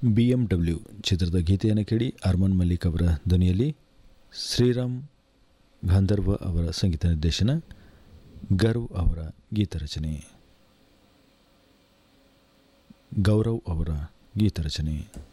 BMW ಚಿತ್ರದ ಗೀತೆಯನ್ನು ಕೇಳಿ ಅರ್ಮನ್ ಮಲ್ಲಿಕ್ ಅವರ ಧ್ವನಿಯಲ್ಲಿ ಶ್ರೀರಾಮ್ ಗಾಂಧರ್ವ ಅವರ ಸಂಗೀತ ನಿರ್ದೇಶನ, ಗರ್ವ್ ಅವರ ಗೀತರಚನೆ, ಗೌರವ್ ಅವರ ಗೀತರಚನೆ.